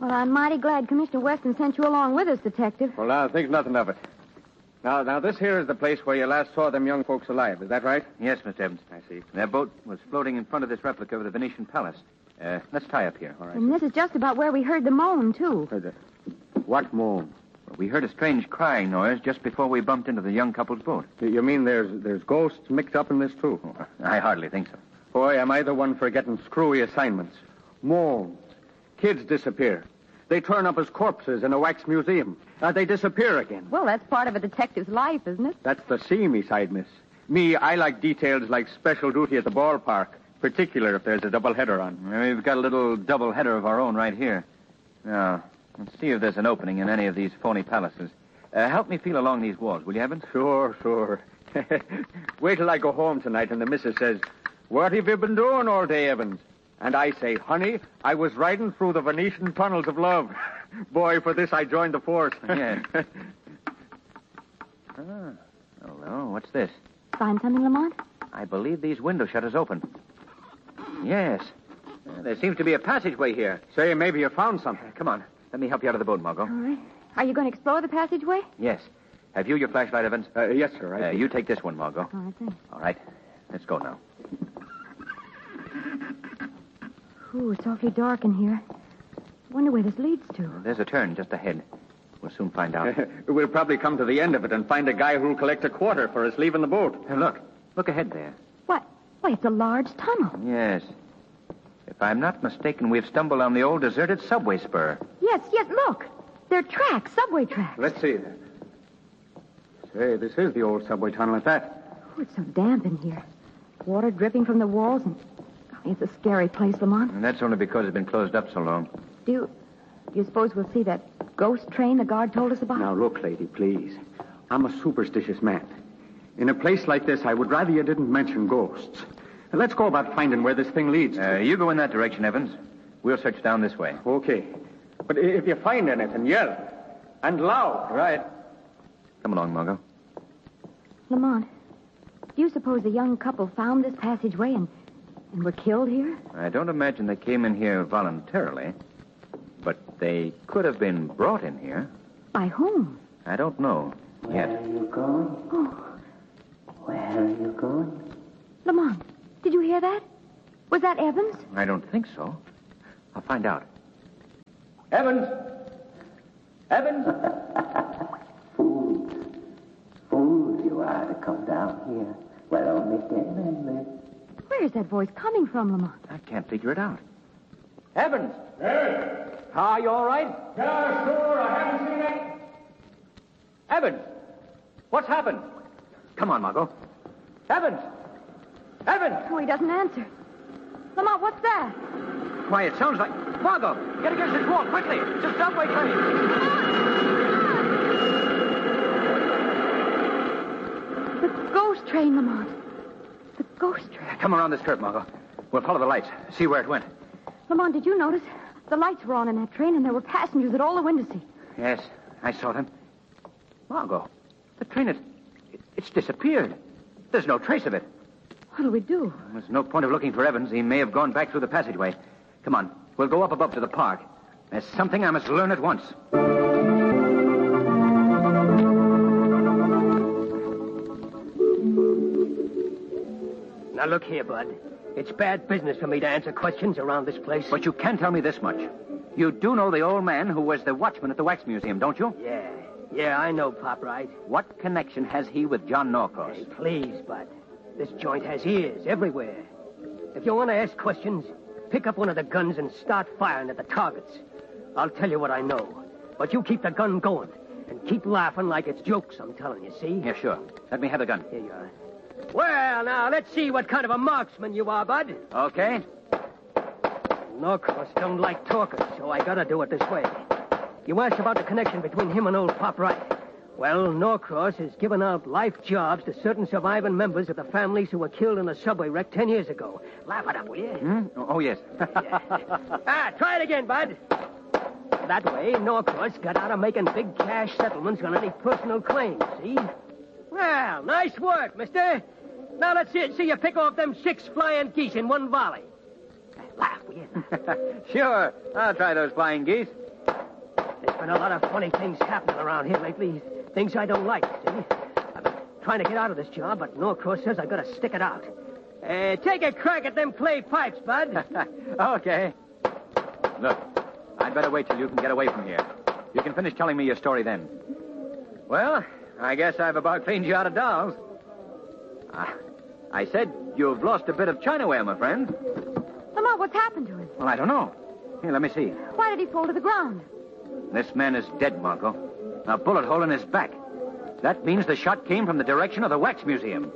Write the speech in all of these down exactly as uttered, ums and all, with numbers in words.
Well, I'm mighty glad Commissioner Weston sent you along with us, Detective. Well, now, think nothing of it. Now, now, this here is the place where you last saw them young folks alive. Is that right? Yes, Mister Evans. I see. Their boat was floating in front of this replica of the Venetian Palace. Uh, let's tie up here. All right. And this is just about where we heard the moan, too. Heard the... What moan? Well, we heard a strange crying noise just before we bumped into the young couple's boat. You mean there's there's ghosts mixed up in this, too? Oh, I hardly think so. Boy, am I the one for getting screwy assignments. Moans. Kids disappear. They turn up as corpses in a wax museum. Uh, they disappear again. Well, that's part of a detective's life, isn't it? That's the seamy side, miss. Me, I like details like special duty at the ballpark, particular if there's a double header on. Well, we've got a little double header of our own right here. Now, let's see if there's an opening in any of these phony palaces. Uh, help me feel along these walls, will you, Evans? Sure, sure. Wait till I go home tonight and the missus says, "What have you been doing all day, Evans?" And I say, "Honey, I was riding through the Venetian tunnels of love." Boy, for this I joined the force. Yes. ah. Hello, what's this? Find something, Lamont? I believe these window shutters open. Yes. Uh, there seems to be a passageway here. Say, maybe you found something. Uh, come on. Let me help you out of the boat, Margot. All right. Are you going to explore the passageway? Yes. Have you your flashlight, Evans? Uh, yes, sir. I uh, you take this one, Margot. All right, thanks. All right. Let's go now. Ooh, it's awfully dark in here. Wonder where this leads to. There's a turn just ahead. We'll soon find out. We'll probably come to the end of it and find a guy who'll collect a quarter for us leaving the boat. Hey, look. Look ahead there. What? Why, it's a large tunnel. Yes. If I'm not mistaken, we've stumbled on the old deserted subway spur. Yes, yes, look. They're tracks, subway tracks. Let's see. Say, this is the old subway tunnel at that. Oh, it's so damp in here. Water dripping from the walls, and golly, it's a scary place, Lamont. And that's only because it's been closed up so long. Do you, do you suppose we'll see that ghost train the guard told us about? Now, look, lady, please. I'm a superstitious man. In a place like this, I would rather you didn't mention ghosts. Now, let's go about finding where this thing leads to. Uh, you go in that direction, Evans. We'll search down this way. Okay. But if you find anything, yell. And loud. Right. Come along, Margot. Lamont, do you suppose the young couple found this passageway and, and were killed here? I don't imagine they came in here voluntarily. But they could have been brought in here. By whom? I don't know yet. Where are you going? Oh, Where are you going? Lamont, did you hear that? Was that Evans? I don't think so. I'll find out. Evans! Evans! Fools. Fools you are to come down here where only dead men live. Where is that voice coming from, Lamont? I can't figure it out. Evans! Yes? Are you all right? Yeah, sure. I haven't seen it. Evans! What's happened? Come on, Margot. Evans! Evans! Oh, he doesn't answer. Lamont, what's that? Why, it sounds like... Margot, get against this wall, quickly. It's a subway train. The ghost train, Lamont. The ghost train. Come around this curve, Margot. We'll follow the lights. See where it went. Lamont, did you notice? The lights were on in that train, and there were passengers at all the windows. Yes, I saw them. Margot, the train, it, it, it's disappeared. There's no trace of it. What'll we do? There's no point of looking for Evans. He may have gone back through the passageway. Come on, we'll go up above to the park. There's something I must learn at once. Now, look here, Bud. It's bad business for me to answer questions around this place. But you can tell me this much. You do know the old man who was the watchman at the Wax Museum, don't you? Yeah. Yeah, I know, Pop, right? What connection has he with John Norcross? Hey, please, Bud. This joint has ears everywhere. If you want to ask questions, pick up one of the guns and start firing at the targets. I'll tell you what I know. But you keep the gun going and keep laughing like it's jokes, I'm telling you, see? Yeah, sure. Let me have the gun. Here you are. Well, now, let's see what kind of a marksman you are, Bud. Okay. Norcross don't like talkers, so I gotta do it this way. You asked about the connection between him and old Pop Wright. Well, Norcross has given out life jobs to certain surviving members of the families who were killed in a subway wreck ten years ago. Laugh it up, will you? Hmm? Oh, yes. Ah, try it again, Bud. That way, Norcross got out of making big cash settlements on any personal claims, see? Well, nice work, mister. Now let's see, see you pick off them six flying geese in one volley. Laugh, will you? Sure. I'll try those flying geese. been a lot of funny things happening around here lately. Things I don't like, see? I've been trying to get out of this job, but Norcross says I've got to stick it out. Uh, take a crack at them clay pipes, Bud. Okay. Look, I'd better wait till you can get away from here. You can finish telling me your story then. Well, I guess I've about cleaned you out of dolls. Ah, I said you've lost a bit of chinaware, my friend. Lamont, what's happened to him? Well, I don't know. Here, let me see. Why did he fall to the ground? This man is dead, Margot. A bullet hole in his back. That means the shot came from the direction of the wax museum.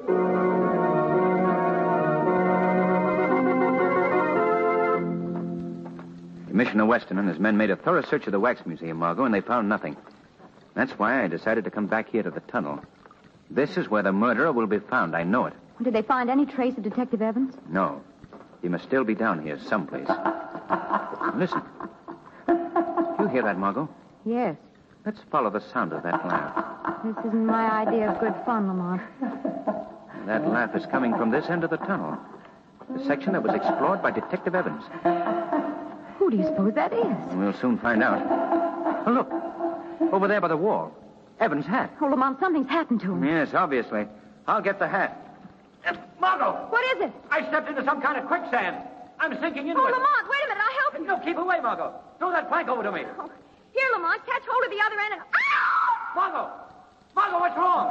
Commissioner Weston and his men made a thorough search of the wax museum, Margot, and they found nothing. That's why I decided to come back here to the tunnel. This is where the murderer will be found. I know it. Did they find any trace of Detective Evans? No. He must still be down here someplace. Listen. You hear that, Margot? Yes. Let's follow the sound of that laugh. This isn't my idea of good fun, Lamont. That laugh is coming from this end of the tunnel. The section that was explored by Detective Evans. Who do you suppose that is? We'll soon find out. Oh, look. Over there by the wall. Evans' hat. Oh, Lamont, something's happened to him. Yes, obviously. I'll get the hat. Uh, Margot! What is it? I stepped into some kind of quicksand. I'm sinking into Oh, it. Lamont, wait a minute. I'll help you. No, keep away, Margot. Throw that plank over to me. Oh, here, Lamont, catch hold of the other end and... Ow! Margot! Margot, what's wrong?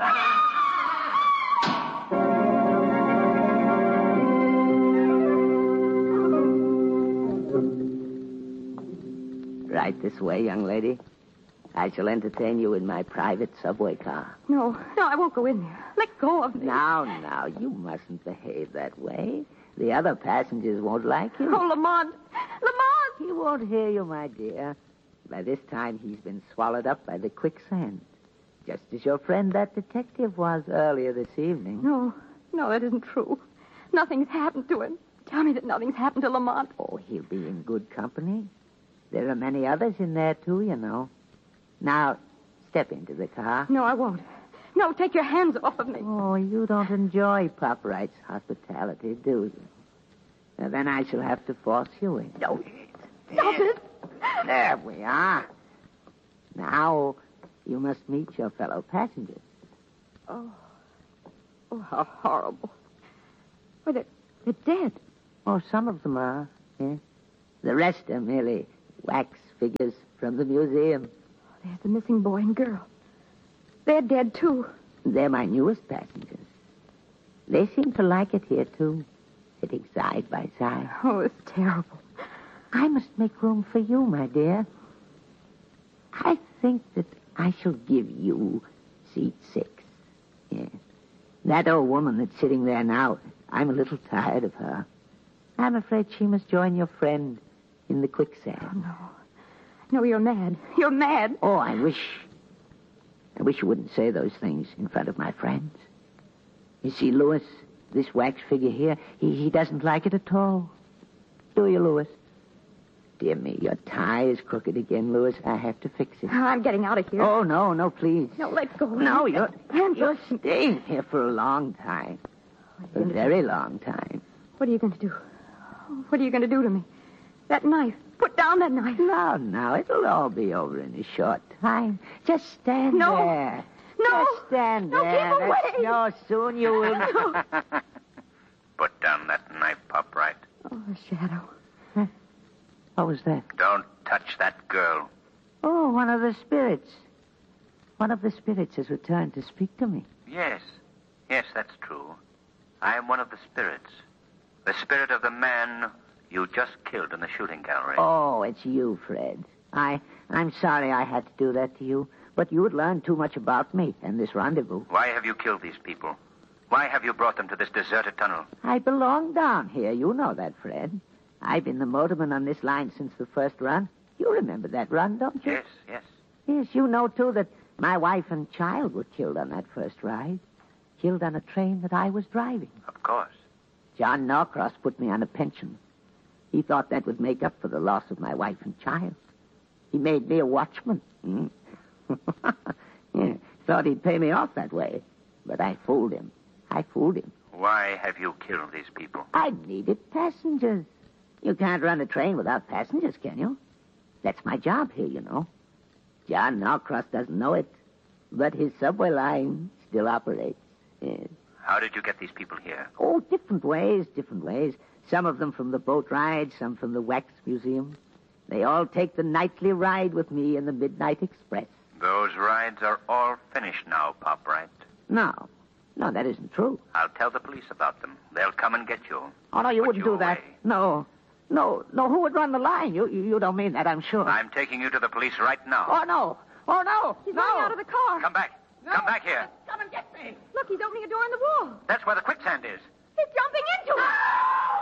Right this way, young lady. I shall entertain you in my private subway car. No, no, I won't go in there. Let go of me. Now, now, you mustn't behave that way. The other passengers won't like you. Oh, Lamont. Lamont! He won't hear you, my dear. By this time, he's been swallowed up by the quicksand. Just as your friend, that detective, was earlier this evening. No, no, that isn't true. Nothing's happened to him. Tell me that nothing's happened to Lamont. Oh, he'll be in good company. There are many others in there, too, you know. Now, step into the car. No, I won't. No, take your hands off of me. Oh, you don't enjoy Pop Wright's hospitality, do you? Now, then I shall have to force you in. No. Stop it. There we are. Now, you must meet your fellow passengers. Oh. Oh, how horrible. Well, they're, they're dead. Oh, some of them are, yes. The rest are merely wax figures from the museum. There's the missing boy and girl. They're dead, too. They're my newest passengers. They seem to like it here, too, sitting side by side. Oh, it's terrible. I must make room for you, my dear. I think that I shall give you seat six. Yes. That old woman that's sitting there now, I'm a little tired of her. I'm afraid she must join your friend in the quicksand. Oh, no. No, you're mad. You're mad. Oh, I wish... I wish you wouldn't say those things in front of my friends. You see, Louis, this wax figure here, he, he doesn't like it at all. Do you, Louis? Dear me, your tie is crooked again, Louis. I have to fix it. I'm getting out of here. Oh, no, no, please. No, let go. No, you're, Hands you're off. staying here for a long time. A very long time. What are you going to do? What are you going to do to me? That knife. Put down that knife. Now, now, it'll all be over in a short time. Just stand No. there. No. Just stand No, there. keep away. That's- No, soon you will. Put down that knife, Pop Wright. Oh, the shadow. What was that? Don't touch that girl. Oh, one of the spirits. One of the spirits has returned to speak to me. Yes. Yes, that's true. I am one of the spirits. The spirit of the man you just killed in the shooting gallery. Oh, it's you, Fred. I, I'm sorry I had to do that to you, but you had learned too much about me and this rendezvous. Why have you killed these people? Why have you brought them to this deserted tunnel? I belong down here. You know that, Fred. I've been the motorman on this line since the first run. You remember that run, don't you? Yes, yes. Yes, you know, too, that my wife and child were killed on that first ride. Killed on a train that I was driving. Of course. John Norcross put me on a pension. He thought that would make up for the loss of my wife and child. He made me a watchman. Mm. Yeah, thought he'd pay me off that way. But I fooled him. I fooled him. Why have you killed these people? I needed passengers. You can't run a train without passengers, can you? That's my job here, you know. John Norcross doesn't know it, but his subway line still operates. Yes. How did you get these people here? Oh, different ways, different ways. Some of them from the boat ride, some from the wax museum. They all take the nightly ride with me in the Midnight Express. Those rides are all finished now, Pop Wright. No, no, that isn't true. I'll tell the police about them. They'll come and get you. Oh, no, you Put wouldn't you do that. away. No, no, no, who would run the line? You, you, you don't mean that, I'm sure. I'm taking you to the police right now. Oh, no. Oh, no. He's no. running out of the car. Come back. Come back here. Come and get me. Look, he's opening a door in the wall. That's where the quicksand is. He's jumping into it.